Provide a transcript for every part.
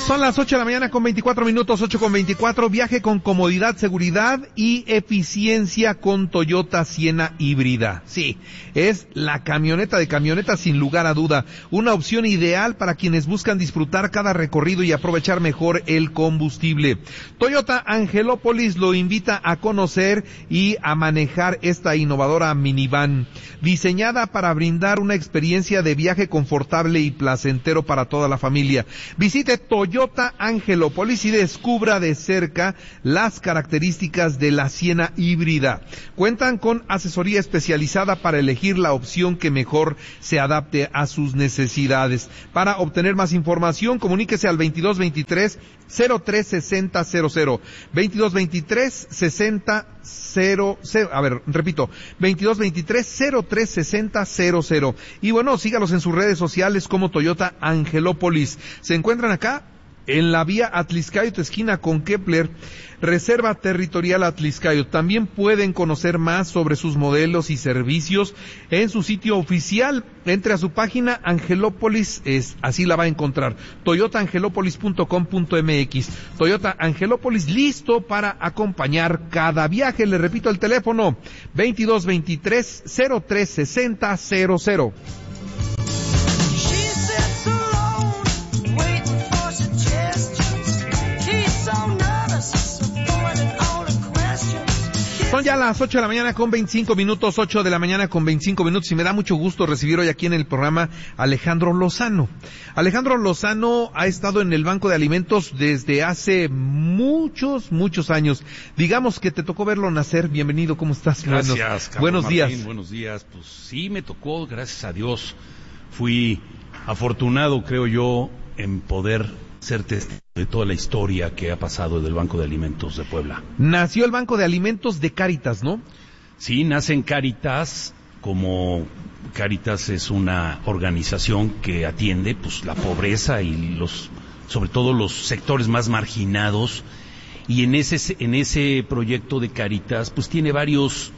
Son las 8 de la mañana con 24 minutos, 8:24. Viaje con comodidad, seguridad y eficiencia con Toyota Siena híbrida. Sí, es la camioneta de camionetas sin lugar a duda. Una opción ideal para quienes buscan disfrutar cada recorrido y aprovechar mejor el combustible. Toyota Angelópolis lo invita a conocer y a manejar esta innovadora minivan, diseñada para brindar una experiencia de viaje confortable y placentero para toda la familia. Visite Toyota Angelópolis y descubra de cerca las características de la Siena híbrida. Cuentan con asesoría especializada para elegir la opción que mejor se adapte a sus necesidades. Para obtener más información, comuníquese al 2223-036000. 2223-6000. A ver, repito, 2223-036000. Y bueno, sígalos en sus redes sociales como Toyota Angelópolis. Se encuentran acá en la vía Atlixcáyotl, esquina con Kepler, Reserva Territorial Atlixcáyotl. También pueden conocer más sobre sus modelos y servicios en su sitio oficial. Entre a su página Angelópolis, así la va a encontrar, toyotaangelópolis.com.mx. Toyota Angelópolis, listo para acompañar cada viaje. Le repito el teléfono, 2223-036000. Son ya las 8 de la mañana con 25 minutos, 8 de la mañana con 25 minutos, y me da mucho gusto recibir hoy aquí en el programa a Alejandro Lozano. Alejandro Lozano ha estado en el Banco de Alimentos desde hace muchos años. Digamos que te tocó verlo nacer. Bienvenido, ¿cómo estás? Gracias, buenos Martín, días. Buenos días. Pues sí, me tocó, gracias a Dios. Fui afortunado, creo yo, en poder ser testigo de toda la historia que ha pasado del Banco de Alimentos de Puebla. Nació el Banco de Alimentos de Cáritas, ¿no? Sí, nace en Cáritas, como Cáritas es una organización que atiende pues la pobreza y sobre todo los sectores más marginados, y en ese proyecto de Cáritas pues tiene varias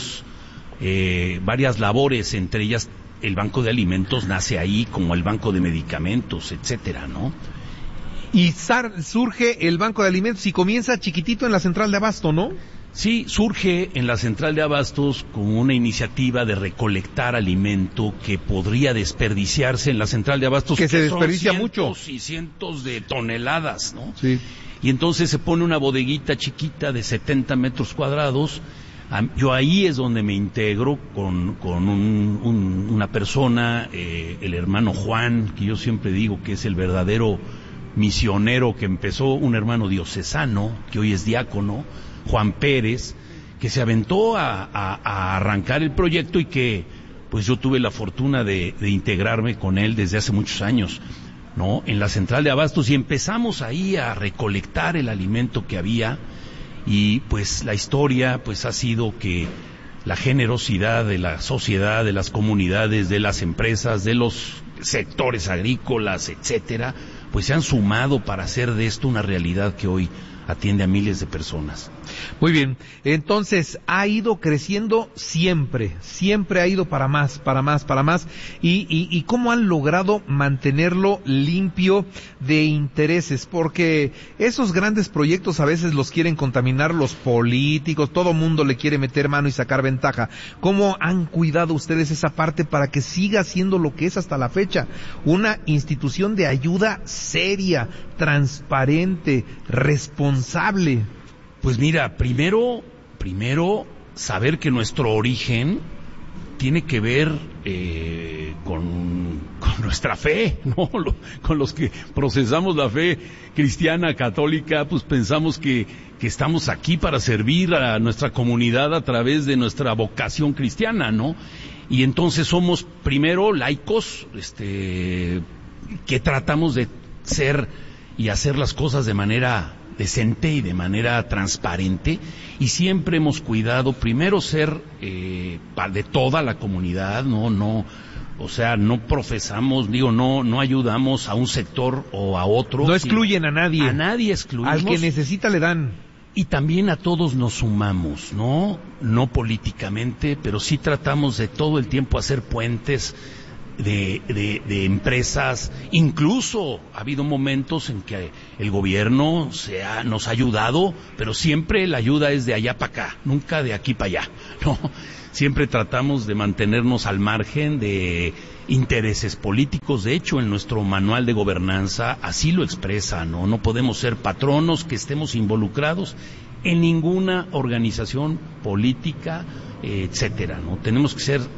labores, entre ellas el Banco de Alimentos nace ahí, como el Banco de Medicamentos, etcétera, ¿no? Y surge el Banco de Alimentos y comienza chiquitito en la central de abasto, ¿no? Sí, surge en la central de abastos como una iniciativa de recolectar alimento que podría desperdiciarse en la central de abastos. Que se desperdicia mucho. Y cientos de toneladas, ¿no? Sí. Y entonces se pone una bodeguita chiquita de 70 metros cuadrados. Yo ahí es donde me integro con una persona, el hermano Juan, que yo siempre digo que es el verdadero misionero que empezó, un hermano diocesano, que hoy es diácono, Juan Pérez, que se aventó a arrancar el proyecto y que pues yo tuve la fortuna de integrarme con él desde hace muchos años, ¿no? En la central de abastos, y empezamos ahí a recolectar el alimento que había, y pues la historia pues ha sido que la generosidad de la sociedad, de las comunidades, de las empresas, de los sectores agrícolas, etcétera, pues se han sumado para hacer de esto una realidad que hoy atiende a miles de personas. Muy bien, entonces ha ido creciendo siempre ha ido para más, y ¿cómo han logrado mantenerlo limpio de intereses? Porque esos grandes proyectos a veces los quieren contaminar los políticos, todo mundo le quiere meter mano y sacar ventaja. ¿Cómo han cuidado ustedes esa parte para que siga siendo lo que es hasta la fecha? Una institución de ayuda seria, transparente, responsable. Pues mira, primero saber que nuestro origen tiene que ver con nuestra fe, ¿no? Con los que procesamos la fe cristiana, católica, pues pensamos que estamos aquí para servir a nuestra comunidad a través de nuestra vocación cristiana, ¿no? Y entonces somos primero laicos, que tratamos de ser y hacer las cosas de manera decente y de manera transparente, y siempre hemos cuidado primero ser de toda la comunidad, no profesamos, no ayudamos a un sector o a otro. No excluyen a nadie. A nadie excluimos. Al que necesita le dan. Y también a todos nos sumamos, no políticamente, pero sí tratamos de todo el tiempo hacer puentes de empresas. Incluso ha habido momentos en que el gobierno nos ha ayudado, pero siempre la ayuda es de allá para acá, nunca de aquí para allá, ¿no? Siempre tratamos de mantenernos al margen de intereses políticos. De hecho, en nuestro manual de gobernanza así lo expresa, ¿no? No podemos ser patronos que estemos involucrados en ninguna organización política, etcétera, ¿no? Tenemos que ser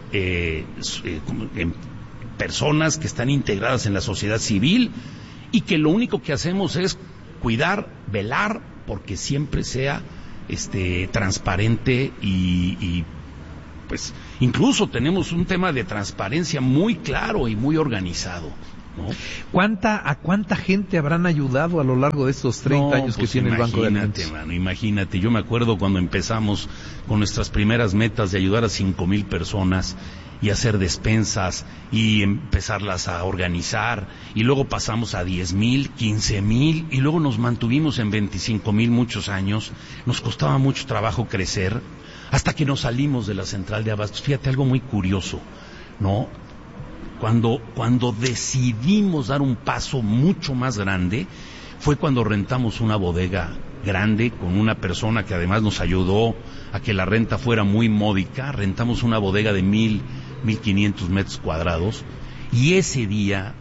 personas que están integradas en la sociedad civil y que lo único que hacemos es cuidar, velar, porque siempre sea transparente y pues incluso tenemos un tema de transparencia muy claro y muy organizado, ¿no? ¿A cuánta gente habrán ayudado a lo largo de estos 30 años que tiene el Banco de Alimentos? Imagínate, yo me acuerdo cuando empezamos con nuestras primeras metas de ayudar a 5,000 personas y hacer despensas y empezarlas a organizar, y luego pasamos a 10,000, 15,000 y luego nos mantuvimos en 25,000 muchos años. Nos costaba mucho trabajo crecer hasta que nos salimos de la central de abastos. Fíjate, algo muy curioso, ¿no? Cuando decidimos dar un paso mucho más grande, fue cuando rentamos una bodega grande con una persona que además nos ayudó a que la renta fuera muy módica. Rentamos una bodega de 1,500 metros cuadrados, y ese día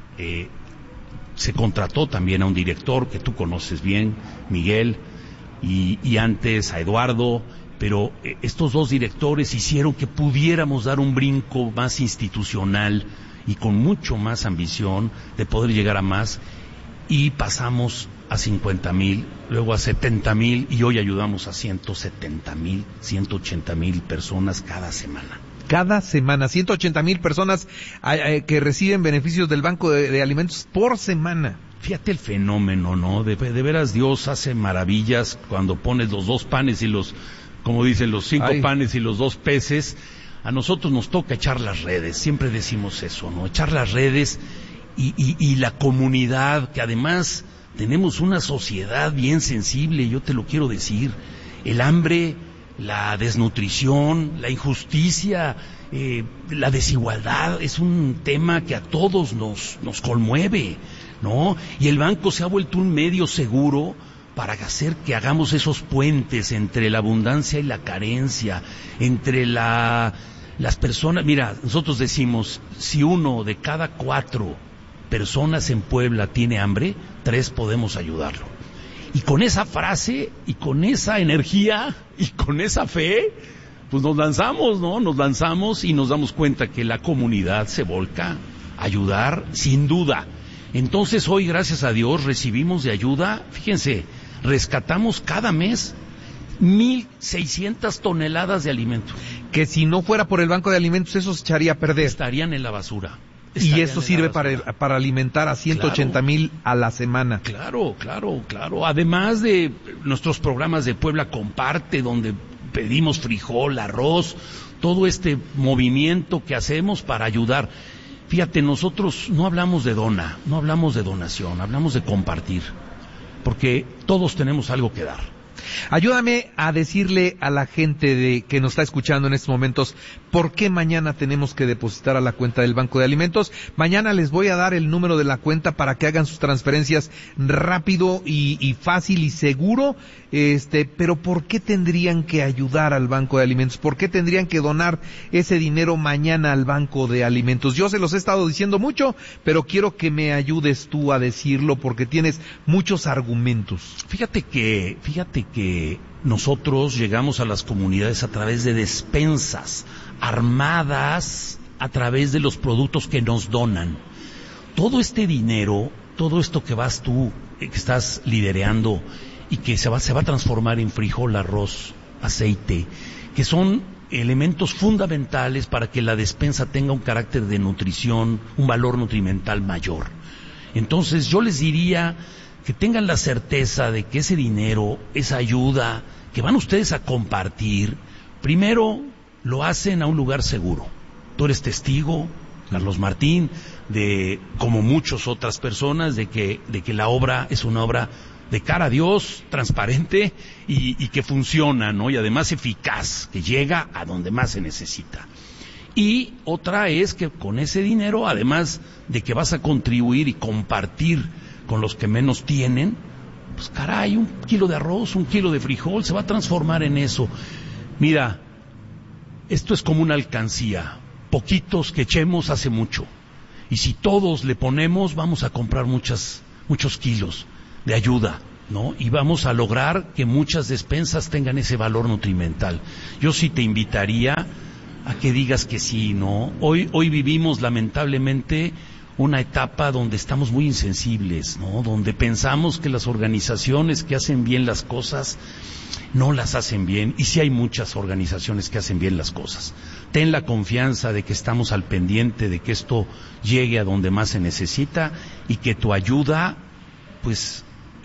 se contrató también a un director que tú conoces bien, Miguel, y antes a Eduardo. Pero estos dos directores hicieron que pudiéramos dar un brinco más institucional y con mucho más ambición de poder llegar a más, y pasamos a 50,000, luego a 70,000, y hoy ayudamos a 170,000, 180,000 personas cada semana. Cada semana, 180,000 personas que reciben beneficios del Banco de Alimentos por semana. Fíjate el fenómeno, ¿no? De veras Dios hace maravillas cuando pones los 2 panes y como dicen, los 5 panes y los 2 peces. A nosotros nos toca echar las redes, siempre decimos eso, ¿no? Echar las redes y la comunidad, que además tenemos una sociedad bien sensible, yo te lo quiero decir. El hambre, la desnutrición, la injusticia, la desigualdad es un tema que a todos nos conmueve, ¿no? Y el banco se ha vuelto un medio seguro para hacer que hagamos esos puentes entre la abundancia y la carencia, entre las personas. Mira, nosotros decimos, si 1 de cada 4 personas en Puebla tiene hambre, 3 podemos ayudarlo. Y con esa frase, y con esa energía, y con esa fe, pues nos lanzamos, ¿no? Nos lanzamos y nos damos cuenta que la comunidad se volca a ayudar, sin duda. Entonces hoy, gracias a Dios, recibimos de ayuda, fíjense, rescatamos cada mes 1,600 toneladas de alimentos. Que si no fuera por el Banco de Alimentos, eso se echaría a perder. Estarían en la basura. Y esto sirve para alimentar a 180,000 a la semana. Claro. Además de nuestros programas de Puebla Comparte, donde pedimos frijol, arroz, todo este movimiento que hacemos para ayudar. Fíjate, nosotros no hablamos de no hablamos de donación, hablamos de compartir, porque todos tenemos algo que dar. Ayúdame a decirle a la gente que nos está escuchando en estos momentos por qué mañana tenemos que depositar a la cuenta del Banco de Alimentos. Mañana les voy a dar el número de la cuenta para que hagan sus transferencias rápido y fácil y seguro. Pero ¿por qué tendrían que ayudar al Banco de Alimentos? ¿Por qué tendrían que donar ese dinero mañana al Banco de Alimentos? Yo se los he estado diciendo mucho, pero quiero que me ayudes tú a decirlo porque tienes muchos argumentos. Fíjate que nosotros llegamos a las comunidades a través de despensas armadas, a través de los productos que nos donan. Todo este dinero, todo esto que vas tú, que estás lidereando y que se va a transformar en frijol, arroz, aceite, que son elementos fundamentales para que la despensa tenga un carácter de nutrición, un valor nutrimental mayor. Entonces yo les diría que tengan la certeza de que ese dinero, esa ayuda que van ustedes a compartir, primero lo hacen a un lugar seguro. Tú eres testigo, Carlos Martín, como muchas otras personas, de que la obra es una obra de cara a Dios, transparente y que funciona, ¿no? Y además eficaz, que llega a donde más se necesita. Y otra es que con ese dinero, además de que vas a contribuir y compartir con los que menos tienen, pues caray, 1 kilo de arroz, 1 kilo de frijol se va a transformar en eso. Mira, esto es como una alcancía, poquitos que echemos hace mucho, y si todos le ponemos vamos a comprar muchos kilos de ayuda, ¿no? Y vamos a lograr que muchas despensas tengan ese valor nutrimental. Yo sí te invitaría a que digas que sí, ¿no? Hoy vivimos lamentablemente una etapa donde estamos muy insensibles, ¿no? Donde pensamos que las organizaciones que hacen bien las cosas no las hacen bien, y sí hay muchas organizaciones que hacen bien las cosas. Ten la confianza de que estamos al pendiente de que esto llegue a donde más se necesita y que tu ayuda, pues,